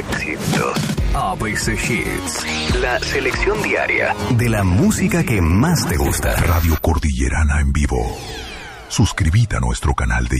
éxitos. ABC Hits. La selección diaria De la música que más te gusta. Radio Cordillerana en vivo. Suscríbete a nuestro canal de